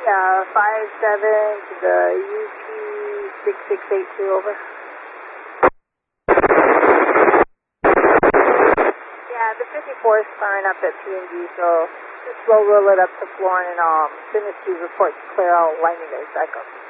57 to the UP 6682, over. Yeah, the 54 is firing up at PNG, so just slow roll it up to Florin, and as soon as he reports clear, I'll line you guys back up.